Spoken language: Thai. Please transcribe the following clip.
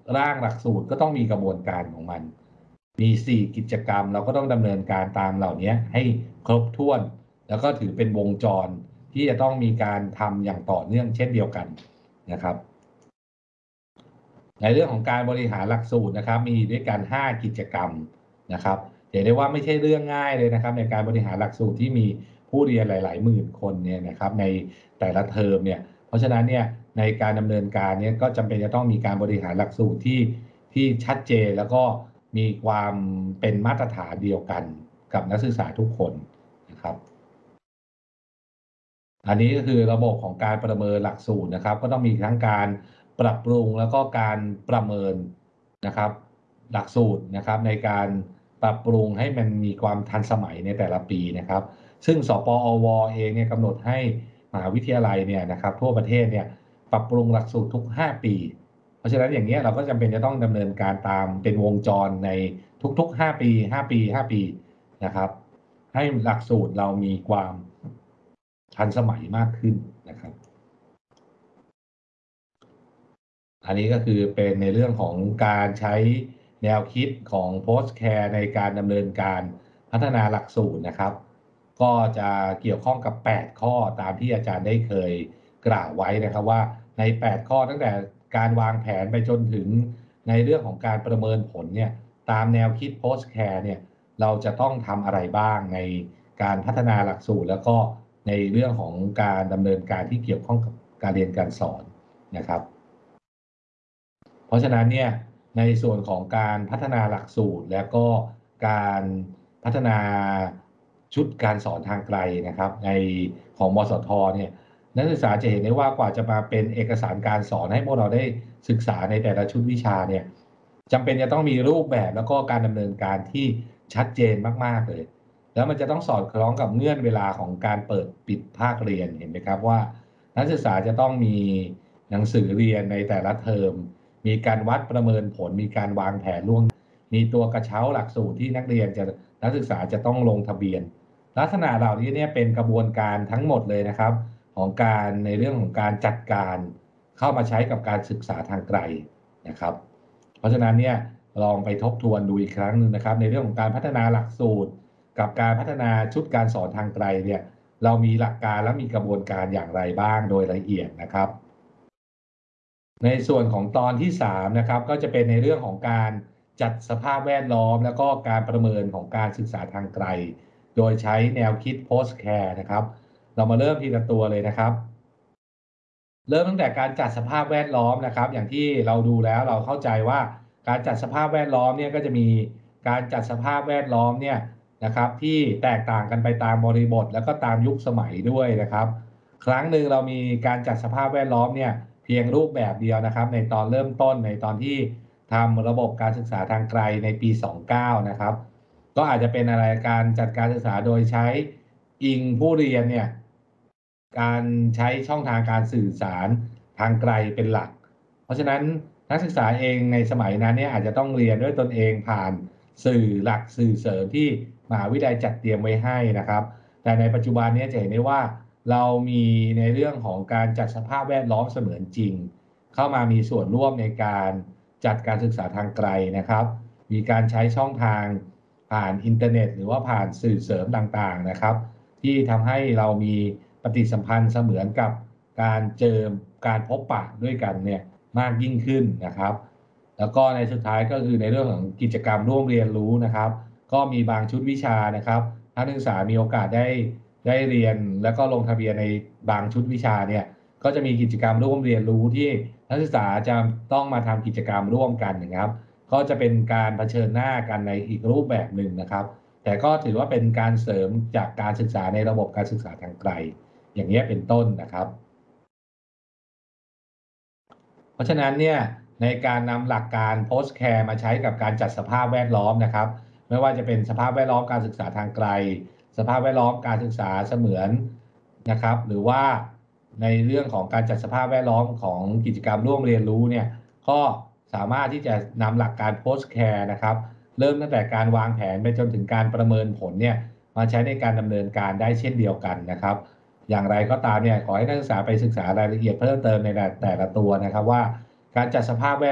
ร่างหลักสูตรก็ต้องมีกระบวนการของมันมี4กิจกรรมเราก็ต้องดำเนินการตามเหล่านี้ให้ครบถ้วนแล้วก็ถือเป็นวงจรที่จะต้องมีการทำอย่างต่อเนื่องเช่นเดียวกันนะครับในเรื่องของการบริหารหลักสูตรนะครับมีด้วยกัน5กิจกรรมนะครับเห็นได้ว่าไม่ใช่เรื่องง่ายเลยนะครับในการบริหารหลักสูตรที่มีผู้เรียนหลายๆหมื่นคนเนี่ยนะครับในแต่ละเทอมเนี่ยเพราะฉะนั้นเนี่ยในการดำเนินการเนี่ยก็จำเป็นจะต้องมีการบริหารหลักสูตรที่ชัดเจนแล้วก็มีความเป็นมาตรฐานเดียวกันกับนักศึกษาทุกคนนะครับอันนี้ก็คือระบบของการประเมินหลักสูตรนะครับก็ต้องมีทั้งการปรับปรุงแล้วก็การประเมินนะครับหลักสูตรนะครับในการปรับปรุงให้มันมีความทันสมัยในแต่ละปีนะครับซึ่งสปอวเองเนี่ยกำหนดให้มหาวิทยาลัยเนี่ยนะครับทั่วประเทศเนี่ยปรับปรุงหลักสูตรทุก5ปีเพราะฉะนั้นอย่างนี้เราก็จำเป็นจะต้องดำเนินการตามเป็นวงจรในทุกๆ5ปี5ปี5ปีนะครับให้หลักสูตรเรามีความทันสมัยมากขึ้นนะครับอันนี้ก็คือเป็นในเรื่องของการใช้แนวคิดของ Postcare ในการดำเนินการพัฒนาหลักสูตรนะครับก็จะเกี่ยวข้องกับ8ข้อตามที่อาจารย์ได้เคยกล่าวไว้นะครับว่าใน8ข้อตั้งแต่การวางแผนไปจนถึงในเรื่องของการประเมินผลเนี่ยตามแนวคิด Postcare เนี่ยเราจะต้องทำอะไรบ้างในการพัฒนาหลักสูตรแล้วก็ในเรื่องของการดำเนินการที่เกี่ยวข้องกับการเรียนการสอนนะครับเพราะฉะนั้นเนี่ยในส่วนของการพัฒนาหลักสูตรและก็การพัฒนาชุดการสอนทางไกลนะครับในของมสทเนี่ยนักศึกษาจะเห็นได้ว่ากว่าจะมาเป็นเอกสารการสอนให้พวกเราได้ศึกษาในแต่ละชุดวิชาเนี่ยจำเป็นจะต้องมีรูปแบบแล้วก็การดำเนินการที่ชัดเจนมากๆเลยแล้วมันจะต้องสอดคล้องกับเงื่อนเวลาของการเปิดปิดภาคเรียนเห็นไหมครับว่านักศึกษาจะต้องมีหนังสือเรียนในแต่ละเทอมมีการวัดประเมินผลมีการวางแผนล่วงมีตัวกระเช้าหลักสูตรที่นักศึกษาจะต้องลงทะเบียนลักษณะเหล่านี้เนี่ยเป็นกระบวนการทั้งหมดเลยนะครับของการในเรื่องของการจัดการเข้ามาใช้กับการศึกษาทางไกลนะครับเพราะฉะนั้นเนี่ยลองไปทบทวนดูอีกครั้งหนึ่งนะครับในเรื่องของการพัฒนาหลักสูตรกับการพัฒนาชุดการสอนทางไกลเนี่ยเรามีหลักการและมีกระบวนการอย่างไรบ้างโดยละเอียดนะครับในส่วนของตอนที่3นะครับก็จะเป็นในเรื่องของการจัดสภาพแวดล้อมแล้วก็การประเมินของการศึกษาทางไกลโดยใช้แนวคิด Postcare นะครับเรามาเริ่มทีละตัวเลยนะครับ เริ่มตั้งแต่การจัดสภาพแวดล้อมนะครับอย่างที่เราดูแล้วเราเข้าใจว่าการจัดสภาพแวดล้อมเนี่ยก็จะมีการจัดสภาพแวดล้อมเนี่ยนะครับที่แตกต่างกันไปตามบริบทแล้วก็ตามยุคสมัยด้วยนะครับครั้งหนึ่งเรามีการจัดสภาพแวดล้อมเนี่ยเพียงรูปแบบเดียวนะครับในตอนเริ่มต้นในตอนที่ทำระบบการศึกษาทางไกลในปี29นะครับก็อาจจะเป็นอะไรการจัดการศึกษาโดยใช้อิงผู้เรียนเนี่ย การใช้ช่องทางการสื่อสารทางไกลเป็นหลัก เพราะฉะนั้นนักศึกษาเองในสมัยนั้นเนี่ยอาจจะต้องเรียนด้วยตนเองผ่านสื่อหลักสื่อเสริมที่มหาวิทยาลัยจัดเตรียมไว้ให้นะครับ แต่ในปัจจุบันนี้จะเห็นได้ว่าเรามีในเรื่องของการจัดสภาพแวดล้อมเสมือนจริงเข้ามามีส่วนร่วมในการจัดการศึกษาทางไกลนะครับมีการใช้ช่องทางผ่านอินเทอร์เน็ตหรือว่าผ่านสื่อเสริมต่างๆนะครับที่ทำให้เรามีปฏิสัมพันธ์เสมือนกับการเจอการพบปะด้วยกันเนี่ยมากยิ่งขึ้นนะครับแล้วก็ในสุดท้ายก็คือในเรื่องของกิจกรรมร่วมเรียนรู้นะครับก็มีบางชุดวิชานะครับถ้านักศึกษามีโอกาสได้เรียนแล้วก็ลงทะเบียนในบางชุดวิชาเนี่ยก็จะมีกิจกรรมร่วมเรียนรู้ที่นักศึกษาจะต้องมาทำกิจกรรมร่วมกันนะครับก็จะเป็นการเผชิญหน้ากันในอีกรูปแบบหนึ่งนะครับแต่ก็ถือว่าเป็นการเสริมจากการศึกษาในระบบการศึกษาทางไกลอย่างนี้เป็นต้นนะครับเพราะฉะนั้นเนี่ยในการนำหลักการ Post Care มาใช้กับการจัดสภาพแวดล้อมนะครับไม่ว่าจะเป็นสภาพแวดล้อมการศึกษาทางไกลสภาพแวดล้อมการศึกษาเสมือนนะครับหรือว่าในเรื่องของการจัดสภาพแวดล้อมของกิจกรรมร่วมเรียนรู้เนี่ยก็สามารถที่จะนำหลักการ Post Care นะครับเริ่มตั้งแต่การวางแผนไปจนถึงการประเมินผลเนี่ยมาใช้ในการดำเนินการได้เช่นเดียวกันนะครับอย่างไรก็ตามเนี่ยขอให้นักศึกษาไปศึกษารายละเอียดเพิ่มเติมในแต่ละตัวนะครับว่าการจัดสภาพแวด